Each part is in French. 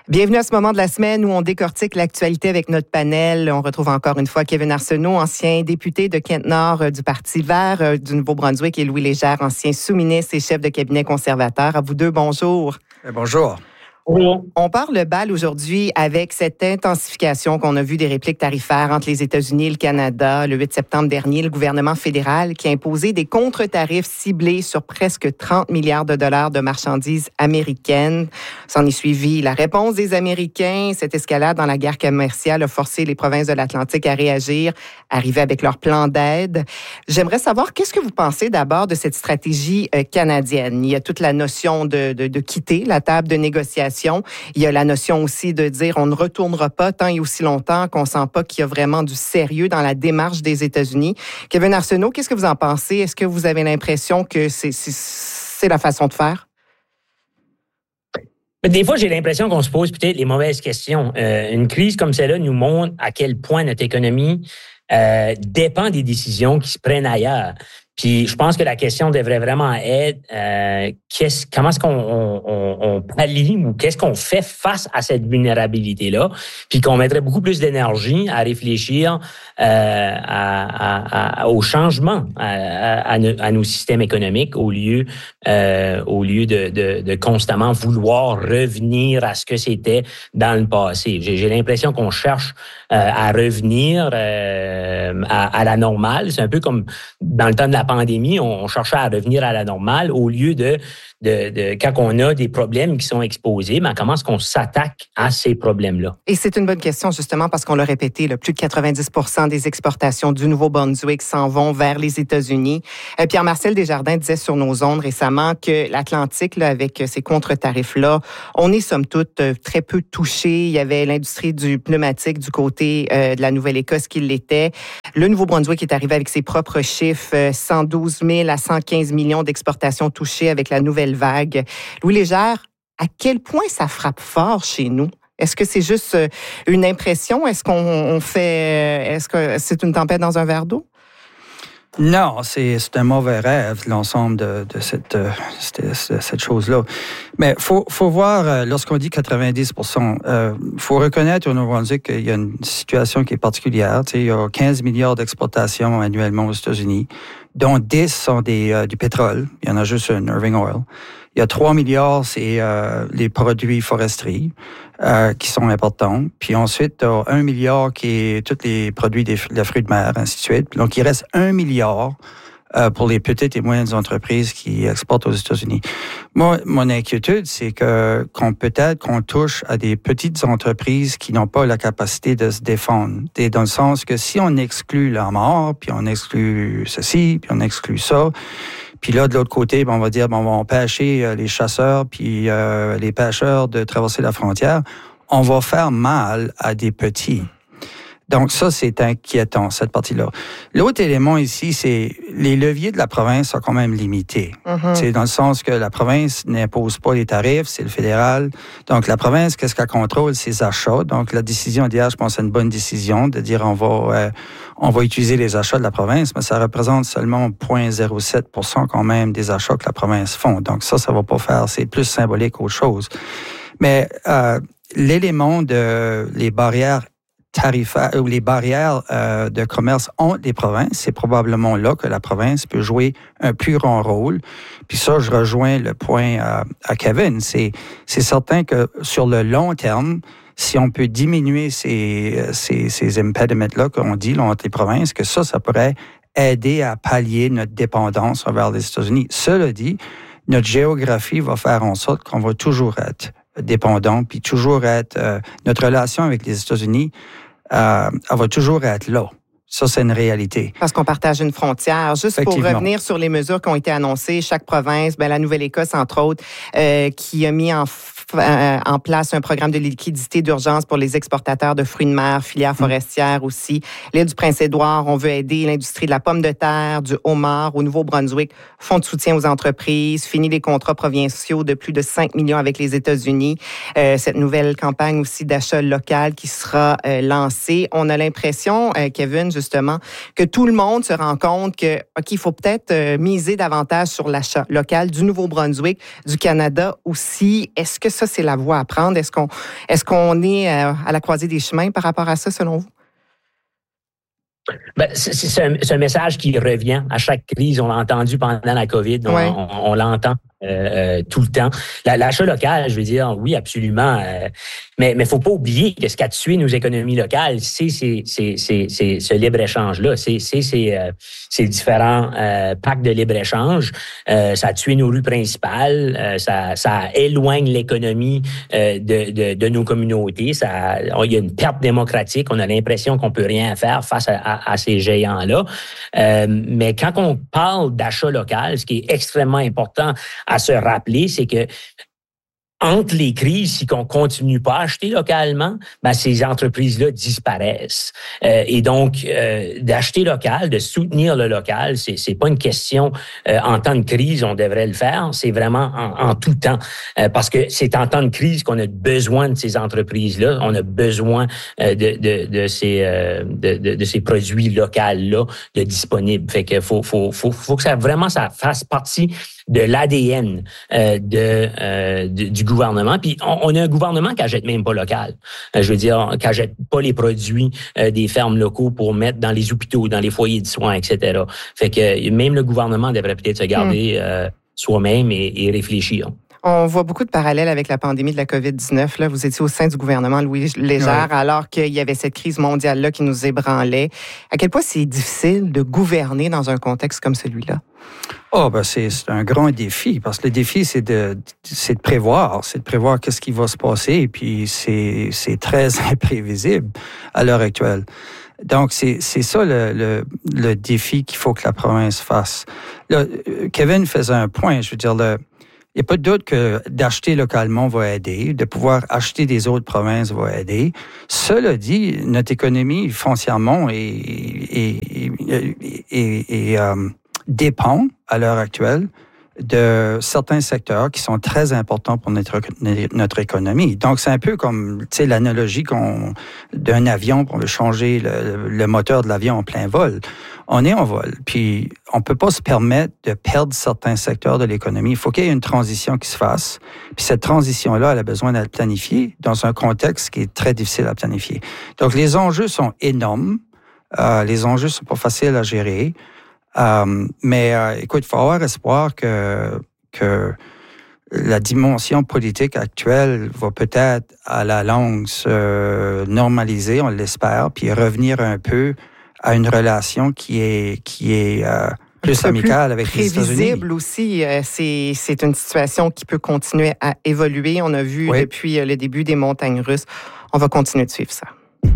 Bienvenue à ce moment de la semaine où on décortique l'actualité avec notre panel. On retrouve encore une fois Kevin Arsenault, ancien député de Kent-Nord du Parti vert du Nouveau-Brunswick, et Louis Légère, ancien sous-ministre et chef de cabinet conservateur. À vous deux, bonjour. Bonjour. On part le bal aujourd'hui avec cette intensification qu'on a vue des répliques tarifaires entre les États-Unis et le Canada. Le 8 septembre dernier, le gouvernement fédéral qui a imposé des contre-tarifs ciblés sur presque 30 milliards de dollars de marchandises américaines. S'en est suivi la réponse des Américains. Cette escalade dans la guerre commerciale a forcé les provinces de l'Atlantique à réagir, arriver avec leur plan d'aide. J'aimerais savoir, qu'est-ce que vous pensez d'abord de cette stratégie canadienne? Il y a toute la notion de quitter la table de négociation. Il y a la notion aussi de dire on ne retournera pas tant et aussi longtemps qu'on ne sent pas qu'il y a vraiment du sérieux dans la démarche des États-Unis. Kevin Arsenault, qu'est-ce que vous en pensez? Est-ce que vous avez l'impression que c'est la façon de faire? Des fois, j'ai l'impression qu'on se pose peut-être les mauvaises questions. Une crise comme celle-là nous montre à quel point notre économie dépend des décisions qui se prennent ailleurs. Puis je pense que la question devrait vraiment être comment est-ce qu'on pallie ou qu'est-ce qu'on fait face à cette vulnérabilité-là, puis qu'on mettrait beaucoup plus d'énergie à réfléchir au changement à nos systèmes économiques au lieu de constamment vouloir revenir à ce que c'était dans le passé. J'ai l'impression qu'on cherche à revenir à la normale. C'est un peu comme dans le temps de la pandémie, on cherchait à revenir à la normale au lieu de quand on a des problèmes qui sont exposés, mais comment est-ce qu'on s'attaque à ces problèmes-là? Et c'est une bonne question, justement, parce qu'on l'a répété, plus de 90% des exportations du Nouveau-Brunswick s'en vont vers les États-Unis. Pierre-Marcel Desjardins disait sur nos ondes récemment que l'Atlantique, avec ces contre-tarifs-là, on est somme toute très peu touché. Il y avait l'industrie du pneumatique du côté de la Nouvelle-Écosse qui l'était. Le Nouveau-Brunswick est arrivé avec ses propres chiffres, 112 000 à 115 millions d'exportations touchées avec la nouvelle vague. Louis Légère, à quel point ça frappe fort chez nous? Est-ce que c'est juste une impression? Est-ce que c'est une tempête dans un verre d'eau? Non, c'est un mauvais rêve, l'ensemble de cette chose-là. Mais faut voir, lorsqu'on dit 90%, faut reconnaître au Nouveau-Brunswick qu'il y a une situation qui est particulière. Il y a 15 milliards d'exportations annuellement aux États-Unis, dont 10 sont du pétrole. Il y en a juste une, Irving Oil. Il y a 3 milliards, c'est les produits forestiers qui sont importants. Puis ensuite, tu as 1 milliard qui est tous les produits des fruits de mer, ainsi de suite. Donc, il reste 1 milliard pour les petites et moyennes entreprises qui exportent aux États-Unis. Moi, mon inquiétude, c'est qu'on touche à des petites entreprises qui n'ont pas la capacité de se défendre. Dans le sens que si on exclut la mort, puis on exclut ceci, puis on exclut ça, puis là, de l'autre côté, on va dire, on va empêcher les chasseurs puis les pêcheurs de traverser la frontière. On va faire mal à des petits. Donc ça, c'est inquiétant, cette partie-là. L'autre élément ici, c'est les leviers de la province sont quand même limités. Mm-hmm. C'est dans le sens que la province n'impose pas les tarifs, c'est le fédéral. Donc la province, qu'est-ce qu'elle contrôle? Ses achats. Donc la décision d'hier, je pense, c'est une bonne décision de dire on va utiliser les achats de la province, mais ça représente seulement 0,07% quand même des achats que la province font. Donc ça va pas faire, c'est plus symbolique qu'autre chose. Mais l'élément les barrières tarifaires ou les barrières de commerce entre les provinces, c'est probablement là que la province peut jouer un plus grand rôle. Puis ça, je rejoins le point à Kevin. C'est certain que sur le long terme, si on peut diminuer ces impediments-là qu'on dit là, entre les provinces, que ça pourrait aider à pallier notre dépendance envers les États-Unis. Cela dit, notre géographie va faire en sorte qu'on va toujours être dépendant, puis toujours être... notre relation avec les États-Unis, elle va toujours être là. Ça, c'est une réalité. Parce qu'on partage une frontière. Juste pour revenir sur les mesures qui ont été annoncées, chaque province, la Nouvelle-Écosse, entre autres, qui a mis en place un programme de liquidité d'urgence pour les exportateurs de fruits de mer, filière forestière aussi. L'île du Prince-Édouard, on veut aider l'industrie de la pomme de terre, du homard au Nouveau-Brunswick, fonds de soutien aux entreprises, fini les contrats provinciaux de plus de 5 millions avec les États-Unis. Cette nouvelle campagne aussi d'achat local qui sera lancée. On a l'impression, Kevin, justement, que tout le monde se rend compte que, OK, il faut peut-être miser davantage sur l'achat local du Nouveau-Brunswick, du Canada aussi. Est-ce que ça, c'est la voie à prendre. Est-ce qu'on est à la croisée des chemins par rapport à ça, selon vous? Ben, c'est un message qui revient à chaque crise. On l'a entendu pendant la COVID. On l'entend tout le temps. L'achat local, je veux dire, oui, absolument. Mais faut pas oublier que ce qui a tué nos économies locales, c'est ce libre-échange-là. C'est ces différents pactes de libre-échange. Ça a tué nos rues principales. Ça éloigne l'économie de nos communautés. Il y a une perte démocratique. On a l'impression qu'on peut rien faire face à ces géants-là. Mais quand on parle d'achat local, ce qui est extrêmement important à se rappeler, c'est que entre les crises, si on continue pas à acheter localement, ben ces entreprises-là disparaissent. Et donc, d'acheter local, de soutenir le local, c'est pas une question en temps de crise, on devrait le faire. C'est vraiment en tout temps, parce que c'est en temps de crise qu'on a besoin de ces entreprises-là. On a besoin de ces produits locaux-là de disponibles. Fait que faut que ça fasse partie de l'ADN du gouvernement. Puis on a un gouvernement qui achète même pas local. Je veux dire, qui achète pas les produits des fermes locaux pour mettre dans les hôpitaux, dans les foyers de soins, etc. Fait que même le gouvernement devrait peut-être se garder soi-même et réfléchir. On voit beaucoup de parallèles avec la pandémie de la COVID-19. Là, vous étiez au sein du gouvernement Louis Légère, alors qu'il y avait cette crise mondiale-là qui nous ébranlait. À quel point c'est difficile de gouverner dans un contexte comme celui-là? C'est un grand défi, parce que le défi, c'est de prévoir qu'est-ce qui va se passer, et puis c'est très imprévisible à l'heure actuelle. Donc, c'est ça le défi qu'il faut que la province fasse. Là, Kevin faisait un point, je veux dire, il n'y a pas de doute que d'acheter localement va aider, de pouvoir acheter des autres provinces va aider. Cela dit, notre économie foncièrement dépend à l'heure actuelle de certains secteurs qui sont très importants pour notre économie. Donc, c'est un peu comme, l'analogie d'un avion, on veut changer le moteur de l'avion en plein vol. On est en vol, puis on peut pas se permettre de perdre certains secteurs de l'économie. Il faut qu'il y ait une transition qui se fasse. Puis cette transition-là, elle a besoin d'être planifiée dans un contexte qui est très difficile à planifier. Donc, les enjeux sont énormes. Les enjeux sont pas faciles à gérer. Mais écoute, il faut avoir espoir que la dimension politique actuelle va peut-être à la longue se normaliser, on l'espère, puis revenir un peu à une relation qui est plus amicale avec les États-Unis. Prévisible aussi, c'est une situation qui peut continuer à évoluer. On a vu depuis le début des montagnes russes. On va continuer de suivre ça.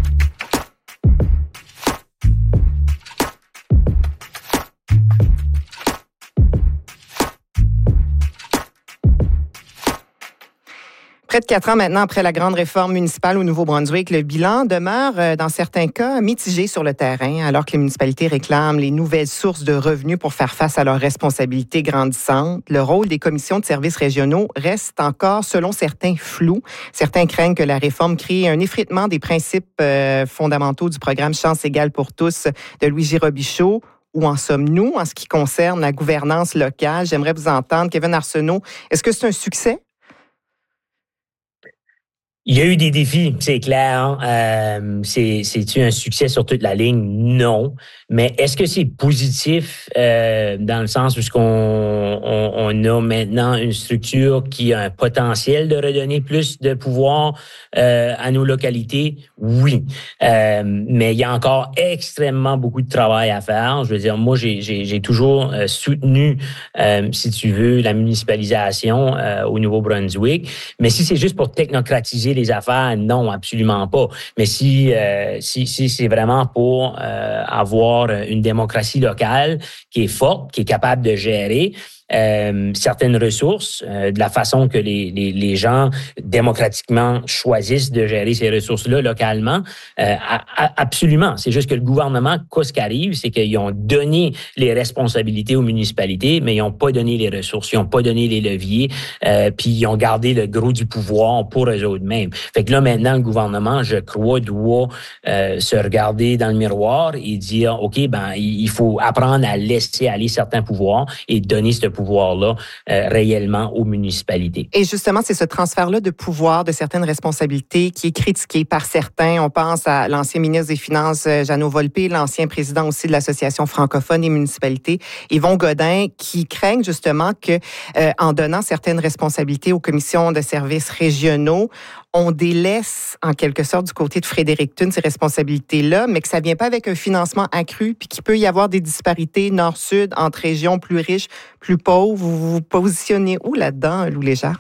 Près de 4 ans maintenant après la grande réforme municipale au Nouveau-Brunswick, le bilan demeure, dans certains cas, mitigé sur le terrain, alors que les municipalités réclament les nouvelles sources de revenus pour faire face à leurs responsabilités grandissantes. Le rôle des commissions de services régionaux reste encore, selon certains, flou. Certains craignent que la réforme crée un effritement des principes fondamentaux du programme Chance égale pour tous de Louis Robichaud. Où en sommes-nous en ce qui concerne la gouvernance locale? J'aimerais vous entendre. Kevin Arsenault, est-ce que c'est un succès? Il y a eu des défis, c'est clair. C'est-tu un succès sur toute la ligne? Non. Mais est-ce que c'est positif dans le sens où on a maintenant une structure qui a un potentiel de redonner plus de pouvoir à nos localités? Oui. Mais il y a encore extrêmement beaucoup de travail à faire. Je veux dire, moi, j'ai toujours soutenu, si tu veux, la municipalisation au Nouveau-Brunswick. Mais si c'est juste pour technocratiser les affaires, non, absolument pas. Mais si c'est vraiment pour avoir une démocratie locale qui est forte, qui est capable de gérer certaines ressources, de la façon que les gens démocratiquement choisissent de gérer ces ressources-là localement, absolument. C'est juste que le gouvernement, ce qui arrive, c'est qu'ils ont donné les responsabilités aux municipalités, mais ils n'ont pas donné les ressources, ils n'ont pas donné les leviers, puis ils ont gardé le gros du pouvoir pour eux autres mêmes. Fait que là, maintenant, le gouvernement, je crois, doit se regarder dans le miroir et dire, OK, il faut apprendre à laisser aller certains pouvoirs et donner ce pouvoir-là réellement aux municipalités. Et justement, c'est ce transfert-là de pouvoir, de certaines responsabilités qui est critiqué par certains. On pense à l'ancien ministre des Finances, Jeannot Volpe, l'ancien président aussi de l'Association francophone des municipalités, Yvon Godin, qui craignent justement que, en donnant certaines responsabilités aux commissions de services régionaux, on délaisse en quelque sorte du côté de Frédéric-Tune ces responsabilités-là, mais que ça ne vient pas avec un financement accru, puis qu'il peut y avoir des disparités nord-sud entre régions plus riches, plus pauvres. Vous vous positionnez où là-dedans, Lou Léger?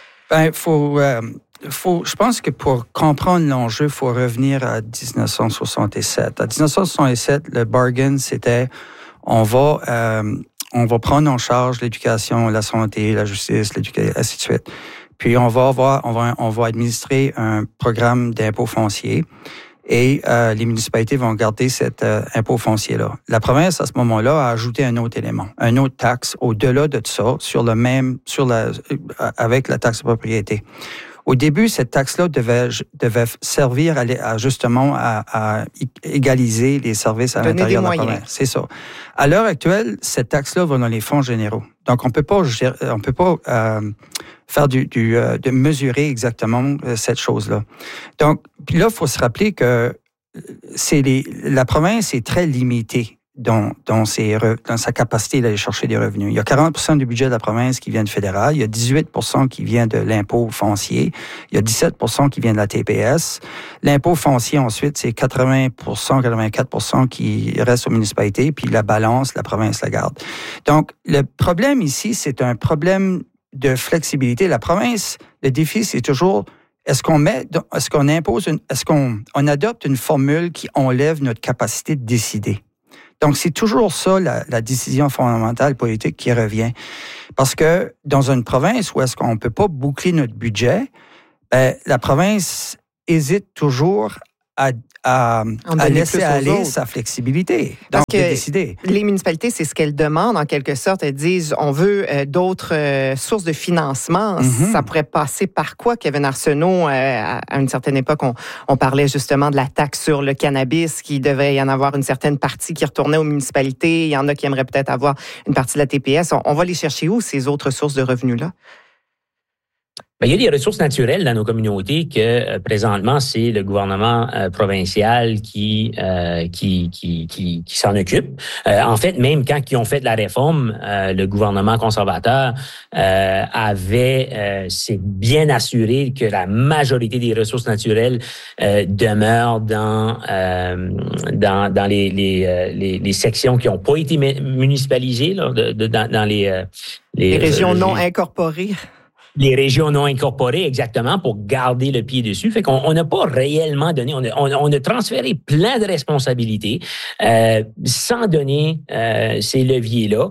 Je pense que pour comprendre l'enjeu, il faut revenir à 1967. À 1967, le bargain, c'était on va prendre en charge l'éducation, la santé, la justice, l'éducation, ainsi de suite. Puis on va administrer un programme d'impôt foncier et les municipalités vont garder cet impôt foncier-là. La province, à ce moment-là, a ajouté un autre élément, une autre taxe au-delà de ça, avec la taxe de propriété. Au début, cette taxe-là devait servir à égaliser les services à l'intérieur de la province. C'est ça. À l'heure actuelle, cette taxe-là va dans les fonds généraux. Donc, on peut pas faire de mesurer exactement cette chose-là. Donc, puis là, il faut se rappeler que la province est très limitée dans sa capacité d'aller chercher des revenus. Il y a 40% du budget de la province qui vient du fédéral, il y a 18% qui vient de l'impôt foncier, il y a 17% qui vient de la TPS. L'impôt foncier, ensuite, c'est 84% qui reste aux municipalités, puis la balance, la province la garde. Donc, le problème ici, c'est un problème de flexibilité. La province, le défi, c'est toujours est-ce qu'on adopte une formule qui enlève notre capacité de décider? Donc, c'est toujours ça, la décision fondamentale politique qui revient. Parce que dans une province où est-ce qu'on ne peut pas boucler notre budget, la province hésite toujours à laisser aller sa flexibilité, donc de décider. Les municipalités, c'est ce qu'elles demandent en quelque sorte. Elles disent, on veut d'autres sources de financement. Mm-hmm. Ça pourrait passer par quoi, Kevin Arsenault? À une certaine époque, on parlait justement de la taxe sur le cannabis, qu'il devait y en avoir une certaine partie qui retournait aux municipalités. Il y en a qui aimeraient peut-être avoir une partie de la TPS. On va les chercher où, ces autres sources de revenus-là? Il y a des ressources naturelles dans nos communautés que présentement c'est le gouvernement provincial qui s'en occupe. En fait, même quand ils ont fait la réforme, le gouvernement conservateur s'est bien assuré que la majorité des ressources naturelles demeurent dans les sections qui n'ont pas été municipalisées là, dans les régions non incorporées. Les régions non incorporées, exactement, pour garder le pied dessus. Fait qu'on n'a pas réellement donné, on a transféré plein de responsabilités sans donner ces leviers-là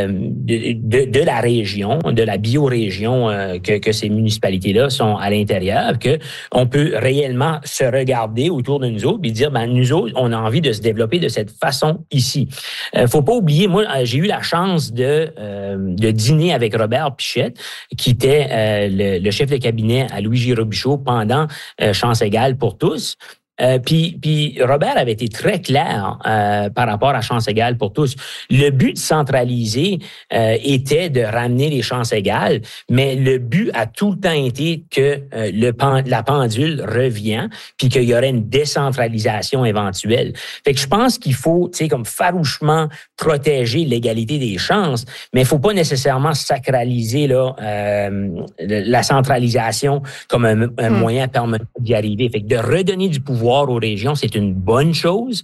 de la région, de la biorégion que ces municipalités-là sont à l'intérieur, que on peut réellement se regarder autour de nous autres et dire, nous autres, on a envie de se développer de cette façon ici. Faut pas oublier, moi, j'ai eu la chance de dîner avec Robert Pichette, qui était le chef de cabinet à Louis J. Robichaud pendant Chance égale pour tous. Puis Robert avait été très clair par rapport à Chance égale pour tous. Le but de centraliser était de ramener les chances égales, mais le but a tout le temps été que la pendule revient, puis qu'il y aurait une décentralisation éventuelle. Fait que je pense qu'il faut, comme farouchement protéger l'égalité des chances, mais il faut pas nécessairement sacraliser la centralisation comme un moyen permanent d'y arriver. Fait que de redonner du pouvoir aux régions, c'est une bonne chose.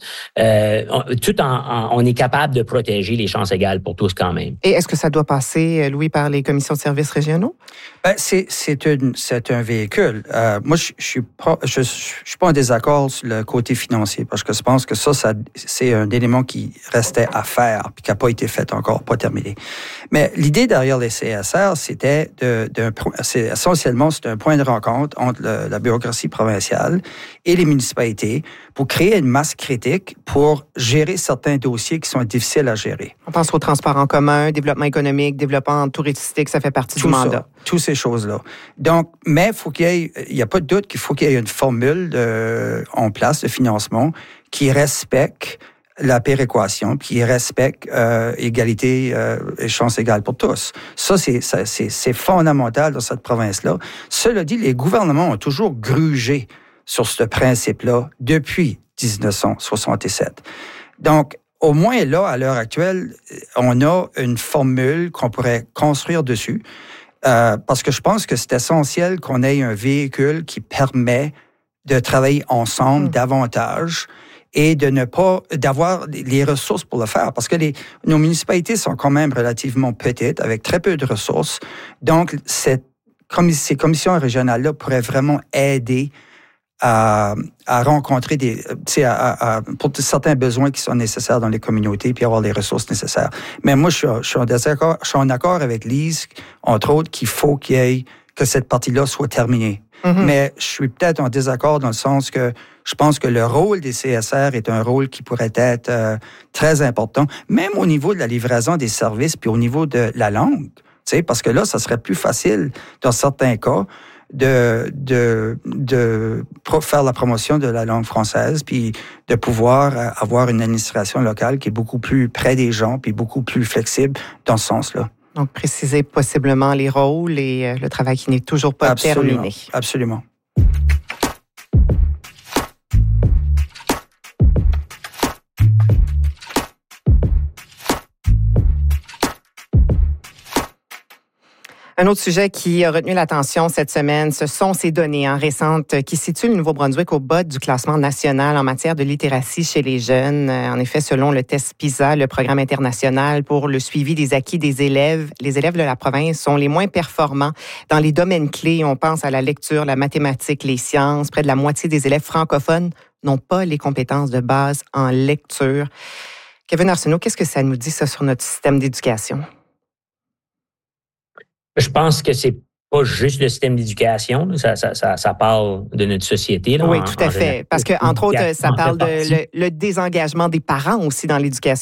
On est capable de protéger les chances égales pour tous quand même. Et est-ce que ça doit passer, Louis, par les commissions de services régionaux? C'est un véhicule. Moi, je suis pas en désaccord sur le côté financier parce que je pense que ça c'est un élément qui restait à faire puis qui n'a pas été fait encore, pas terminé. Mais l'idée derrière les CSR, c'était essentiellement un point de rencontre entre la bureaucratie provinciale et les municipalités pour créer une masse critique pour gérer certains dossiers qui sont difficiles à gérer. On pense au transport en commun, développement économique, développement touristique, ça fait partie du mandat. Toutes ces choses-là. Donc, mais il n'y a pas de doute qu'il faut qu'il y ait une formule en place de financement qui respecte la péréquation, puis ils respectent égalité et chance égale pour tous. Ça, c'est fondamental dans cette province-là. Cela dit, les gouvernements ont toujours grugé sur ce principe-là depuis 1967. Donc, au moins là, à l'heure actuelle, on a une formule qu'on pourrait construire dessus, parce que je pense que c'est essentiel qu'on ait un véhicule qui permet de travailler ensemble davantage et de ne pas d'avoir les ressources pour le faire, parce que nos municipalités sont quand même relativement petites, avec très peu de ressources. Donc, ces commissions régionales-là pourraient vraiment aider à rencontrer pour certains besoins qui sont nécessaires dans les communautés, puis avoir les ressources nécessaires. Mais moi, je suis en accord avec Lise, entre autres, qu'il faut que cette partie-là soit terminée. Mm-hmm. Mais je suis peut-être en désaccord dans le sens que je pense que le rôle des CSR est un rôle qui pourrait être très important, même au niveau de la livraison des services, puis au niveau de la langue. Parce que là, ça serait plus facile, dans certains cas, de faire la promotion de la langue française, puis de pouvoir avoir une administration locale qui est beaucoup plus près des gens, puis beaucoup plus flexible dans ce sens-là. Donc, préciser possiblement les rôles et le travail qui n'est toujours pas terminé. Absolument. Un autre sujet qui a retenu l'attention cette semaine, ce sont ces données récentes qui situent le Nouveau-Brunswick au bas du classement national en matière de littératie chez les jeunes. En effet, selon le test PISA, le programme international pour le suivi des acquis des élèves, les élèves de la province sont les moins performants dans les domaines clés. On pense à la lecture, la mathématique, les sciences. Près de la moitié des élèves francophones n'ont pas les compétences de base en lecture. Kevin Arsenault, qu'est-ce que ça nous dit, ça, sur notre système d'éducation? Je pense que c'est pas juste le système d'éducation. Ça parle de notre société. Là, oui, tout à fait. Parce que, entre autres, ça parle de le désengagement des parents aussi dans l'éducation